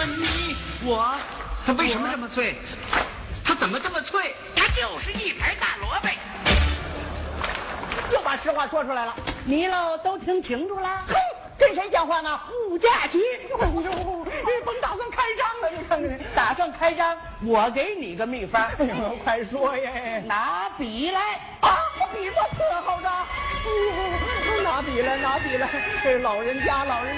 问你， 它为什么这么脆？它怎么这么脆？ 它就是一盘大萝卜。 又把实话说出来了。 你喽都听清楚了？ 嘿，跟谁讲话呢？物价局。哎呦，甭打算开张了，你看看， 打算开张，我给你个秘方。 哎呦，快说耶！ 拿笔来啊，我笔墨伺候着。拿笔来，拿笔来。这老人家。